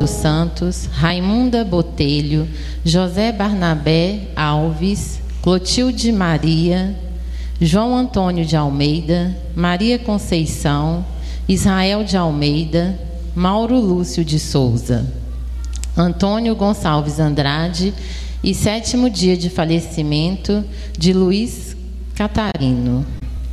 dos Santos, Raimunda Botelho, José Barnabé Alves, Clotilde Maria, João Antônio de Almeida, Maria Conceição, Israel de Almeida, Mauro Lúcio de Souza, Antônio Gonçalves Andrade e 7º dia de falecimento de Luiz Catarino.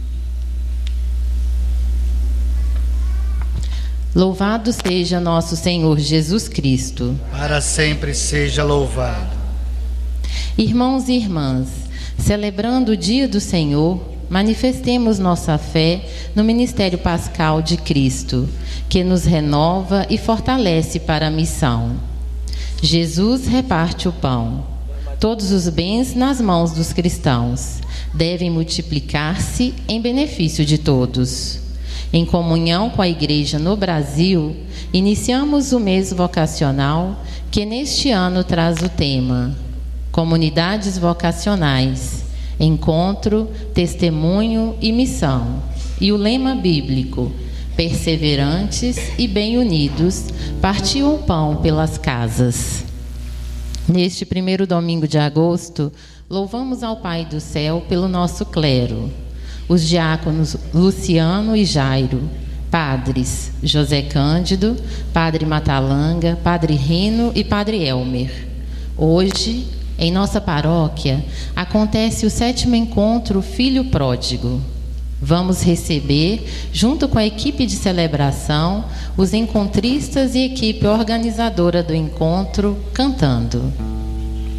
Louvado seja nosso Senhor Jesus Cristo. Para sempre seja louvado. Irmãos e irmãs, celebrando o dia do Senhor, manifestemos nossa fé no ministério pascal de Cristo, que nos renova e fortalece para a missão. Jesus reparte o pão. Todos os bens nas mãos dos cristãos devem multiplicar-se em benefício de todos. Em comunhão com a Igreja no Brasil, iniciamos o mês vocacional que neste ano traz o tema Comunidades Vocacionais, Encontro, Testemunho e Missão, e o lema bíblico Perseverantes e bem unidos, partiu o pão pelas casas. Neste primeiro domingo de agosto, louvamos ao Pai do Céu pelo nosso clero, os diáconos Luciano e Jairo, padres José Cândido, padre Matalanga, padre Rino e padre Elmer. Hoje, em nossa paróquia, acontece o 7º encontro Filho Pródigo. Vamos receber, junto com a equipe de celebração, os encontristas e equipe organizadora do encontro cantando.